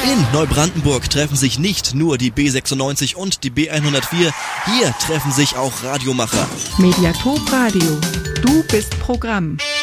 In Neubrandenburg treffen sich nicht nur die B96 und die B104, hier treffen sich auch Radiomacher. Mediatop Radio. Du bist Programm.